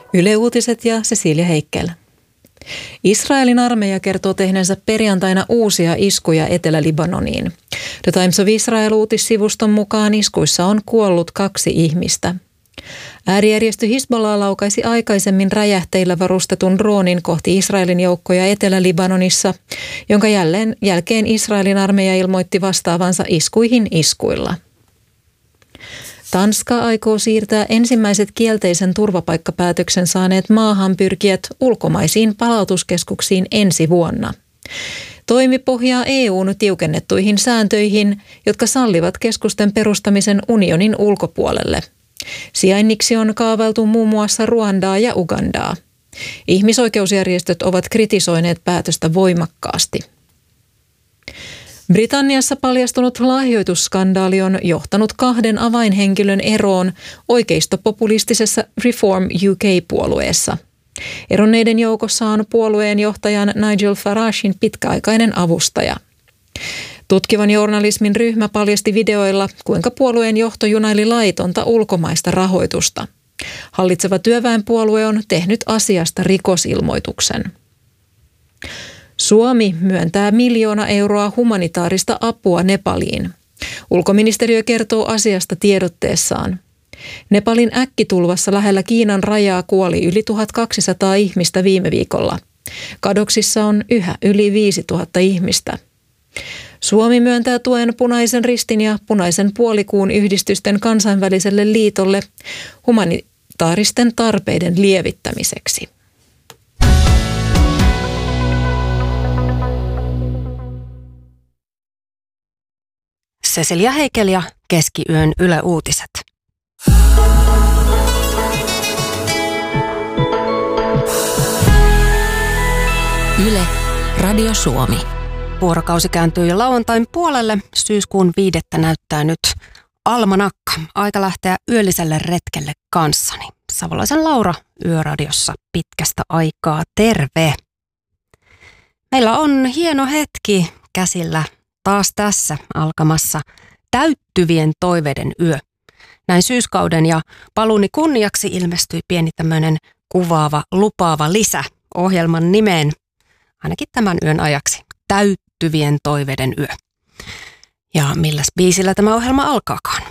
Yle Uutiset ja Cecilia Heikkilä. Israelin armeija kertoo tehneensä perjantaina uusia iskuja Etelä-Libanoniin. The Times of Israel-uutissivuston mukaan iskuissa on kuollut 2 ihmistä. Äärijärjestö Hizbollah laukaisi aikaisemmin räjähteillä varustetun droonin kohti Israelin joukkoja Etelä-Libanonissa, jonka jälkeen Israelin armeija ilmoitti vastaavansa iskuihin iskuilla. Tanska aikoo siirtää ensimmäiset kielteisen turvapaikkapäätöksen saaneet maahanpyrkijät ulkomaisiin palautuskeskuksiin ensi vuonna. Toimi pohjaa EU:n tiukennettuihin sääntöihin, jotka sallivat keskusten perustamisen unionin ulkopuolelle. Sijainniksi on kaavailtu muun muassa Ruandaa ja Ugandaa. Ihmisoikeusjärjestöt ovat kritisoineet päätöstä voimakkaasti. Britanniassa paljastunut lahjoitusskandaali on johtanut 2 avainhenkilön eroon oikeistopopulistisessa Reform UK-puolueessa. Eronneiden joukossa on puolueen johtajan Nigel Faragen pitkäaikainen avustaja. Tutkivan journalismin ryhmä paljasti videoilla, kuinka puolueen johto junaili laitonta ulkomaista rahoitusta. Hallitseva työväenpuolue on tehnyt asiasta rikosilmoituksen. Suomi myöntää 1 miljoona euroa humanitaarista apua Nepaliin. Ulkoministeriö kertoo asiasta tiedotteessaan. Nepalin äkkitulvassa lähellä Kiinan rajaa kuoli yli 1200 ihmistä viime viikolla. Kadoksissa on yhä yli 5000 ihmistä. Suomi myöntää tuen Punaisen Ristin ja Punaisen puolikuun yhdistysten kansainväliselle liitolle humanitaaristen tarpeiden lievittämiseksi. Cecilia Heikkilä ja Keskiyön Yle Uutiset. Yle, Radio Suomi. Vuorokausi kääntyy jo lauantain puolelle. Syyskuun 5. näyttää nyt almanakka. Aika lähteä yölliselle retkelle kanssani. Savolaisen Laura Yöradiossa pitkästä aikaa. Terve! Meillä on hieno hetki käsillä taas tässä alkamassa täyttyvien toiveiden yö. Näin syyskauden ja paluuni kunniaksi ilmestyi pieni tämmöinen kuvaava, lupaava lisä ohjelman nimeen, ainakin tämän yön ajaksi. Täyttyvien toiveiden yö. Ja milläs biisillä tämä ohjelma alkaakaan?